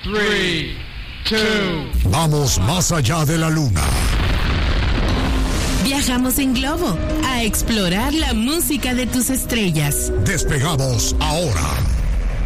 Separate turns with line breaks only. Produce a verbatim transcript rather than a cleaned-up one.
three, two.
Vamos más allá de la luna.
Viajamos en globo a explorar la música de tus estrellas.
Despegamos ahora.